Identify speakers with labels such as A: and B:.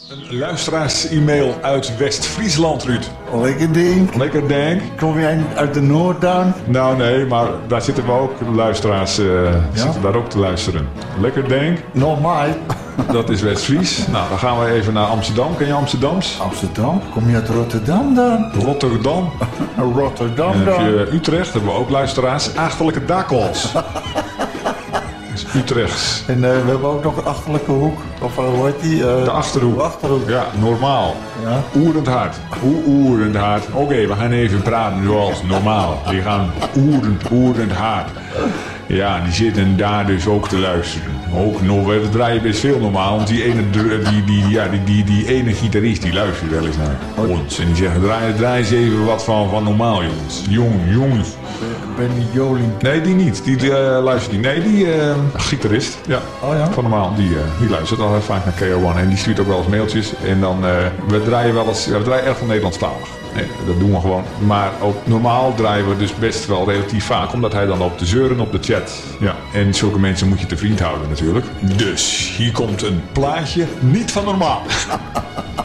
A: Een luisteraars-e-mail uit West-Friesland, Ruud.
B: Lekker ding.
A: Lekker denk.
B: Kom jij uit de Noord dan?
A: Nou nee, maar daar zitten we ook, luisteraars zitten daar ook te luisteren. Lekker denk.
B: Normaal.
A: Dat is West-Fries. Nou, dan gaan we even naar Amsterdam. Ken je Amsterdams?
B: Amsterdam? Kom je uit Rotterdam dan?
A: Rotterdam.
B: Rotterdam
A: En
B: dan?
A: heb je Utrecht, hebben we ook luisteraars. Achterlijke Dakkels. Utrechts.
B: En we hebben ook nog een achterlijke hoek. Of hoe heet die?
A: De Achterhoek.
B: De Achterhoek.
A: Ja, normaal.
B: Ja.
A: Oerend hard. Oerend hard. Oké, we gaan even praten zoals normaal. Die gaan oerend hard. Ja, die zitten daar dus ook te luisteren. Ook nog, we draaien best veel normaal. Want die ene gitarist die luistert wel eens naar ons. En die zegt, draai eens even wat van normaal, jongens. Jongens.
B: Benny Joling.
A: Nee, die niet. Die luistert niet. Nee, die gitarist. Ja.
B: Oh ja?
A: Van normaal. Die luistert al heel vaak naar KO1. En die stuurt ook wel eens mailtjes. En dan, we draaien erg van Nederlandstalig. Nee, dat doen we gewoon. Maar ook normaal draaien we dus best wel relatief vaak. Omdat hij dan loopt te zeuren op de chat. Ja. En zulke mensen moet je te vriend houden natuurlijk. Dus hier komt een plaatje niet van normaal.